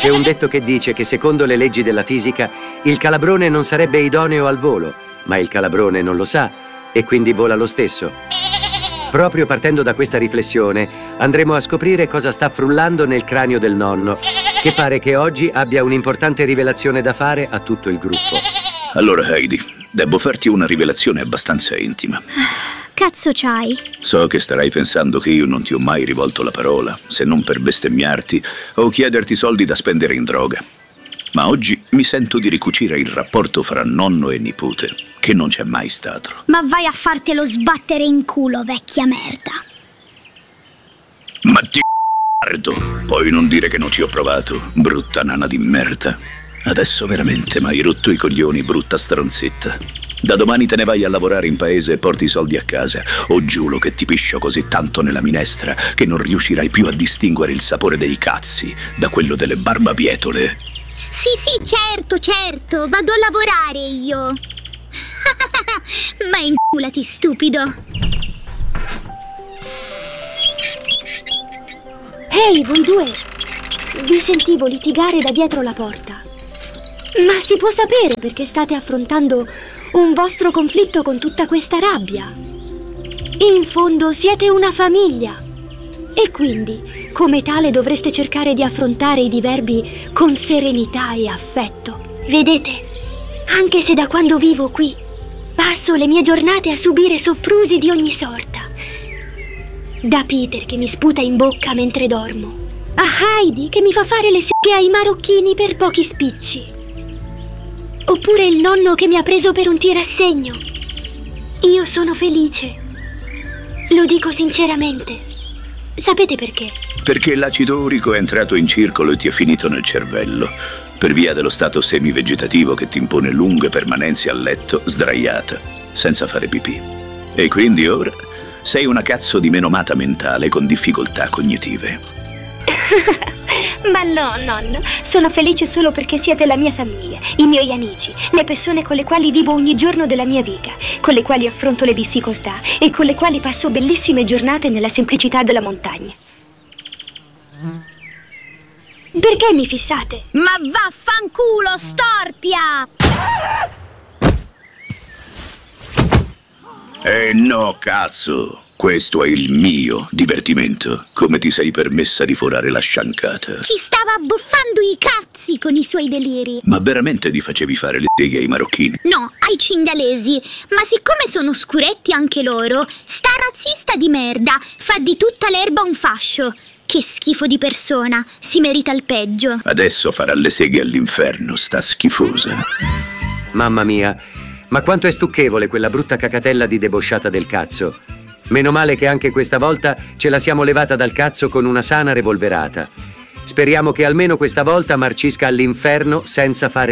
C'è un detto che dice che secondo le leggi della fisica il calabrone non sarebbe idoneo al volo, ma il calabrone non lo sa e quindi vola lo stesso. Proprio partendo da questa riflessione andremo a scoprire cosa sta frullando nel cranio del nonno, che pare che oggi abbia un'importante rivelazione da fare a tutto il gruppo. Allora, Heidi, devo farti una rivelazione abbastanza intima. Cazzo c'hai? So che starai pensando che io non ti ho mai rivolto la parola, se non per bestemmiarti o chiederti soldi da spendere in droga. Ma oggi mi sento di ricucire il rapporto fra nonno e nipote, che non c'è mai stato. Ma vai a fartelo sbattere in culo, vecchia merda. Ma ti guardo, poi non dire che non ci ho provato, brutta nana di merda. Adesso veramente m'hai rotto i coglioni, brutta stronzetta. Da domani te ne vai a lavorare in paese e porti i soldi a casa, o giuro che ti piscio così tanto nella minestra che non riuscirai più a distinguere il sapore dei cazzi da quello delle barbabietole. Sì, certo, vado a lavorare io. Ma inculati, stupido. Ehi, voi due! Vi sentivo litigare da dietro la porta. Ma si può sapere perché state affrontando un vostro conflitto con tutta questa rabbia? In fondo siete una famiglia e quindi, come tale, dovreste cercare di affrontare i diverbi con serenità e affetto. Vedete, anche se da quando vivo qui passo le mie giornate a subire soprusi di ogni sorta, da Peter che mi sputa in bocca mentre dormo, a Heidi che mi fa fare le seghe ai marocchini per pochi spicci, oppure il nonno che mi ha preso per un tirassegno. Io sono felice. Lo dico sinceramente. Sapete perché? Perché l'acido urico è entrato in circolo e ti è finito nel cervello, per via dello stato semivegetativo che ti impone lunghe permanenze a letto, sdraiata, senza fare pipì. E quindi ora sei una cazzo di menomata mentale con difficoltà cognitive. Ma no, nonno, sono felice solo perché siete la mia famiglia, i miei amici, le persone con le quali vivo ogni giorno della mia vita, con le quali affronto le difficoltà e con le quali passo bellissime giornate nella semplicità della montagna. Perché mi fissate? Ma vaffanculo, storpia! No, cazzo! Questo è il mio divertimento. Come ti sei permessa di forare la sciancata? Ci stava buffando i cazzi con i suoi deliri. Ma veramente ti facevi fare le seghe ai marocchini? No, ai cinghialesi. Ma siccome sono scuretti anche loro, sta razzista di merda fa di tutta l'erba un fascio. Che schifo di persona, si merita il peggio. Adesso farà le seghe all'inferno, sta schifosa. Mamma mia, ma quanto è stucchevole quella brutta cacatella di debosciata del cazzo. Meno male che anche questa volta ce la siamo levata dal cazzo con una sana revolverata. Speriamo che almeno questa volta marcisca all'inferno senza fare